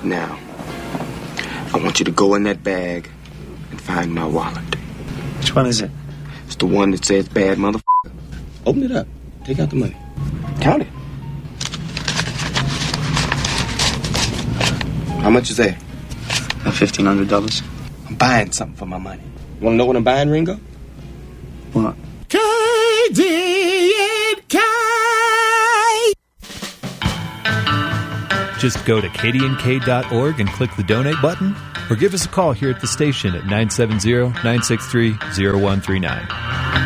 Now, I want you to go in that bag and find my wallet. Which one is it? It's the one that says bad motherfucker. Open it up. Take out the money. Count it. How much is there? $1,500. I'm buying something for my money. You want to know what I'm buying, Ringo? What? KD and K! Just go to kdnk.org and click the donate button, or give us a call here at the station at 970-963-0139.